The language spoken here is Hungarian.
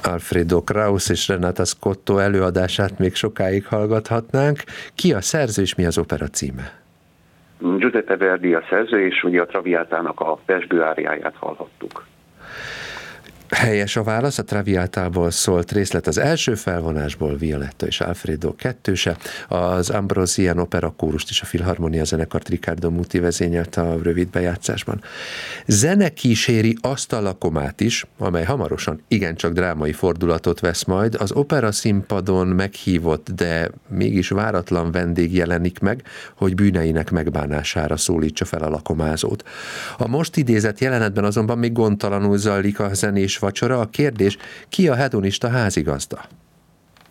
Alfredo Kraus és Renata Scotto előadását még sokáig hallgathatnánk. Ki a szerző és mi az opera címe? Giuseppe Verdi a szerző, és ugye a Traviátának a pezsgő áriáját hallhattuk. Helyes a válasz, a Traviátából szólt részlet az első felvonásból, Violetta és Alfredo kettőse, az Ambrosian Opera kórust és a Filharmonia zenekart Riccardo Muti vezényelte a rövid bejátszásban. Zene kíséri azt a lakomát is, amely hamarosan igencsak drámai fordulatot vesz majd, az opera színpadon meghívott, de mégis váratlan vendég jelenik meg, hogy bűneinek megbánására szólítsa fel a lakomázót. A most idézett jelenetben azonban még gondtalanul zajlik a zenés vacsora. A kérdés, ki a hedonista házigazda?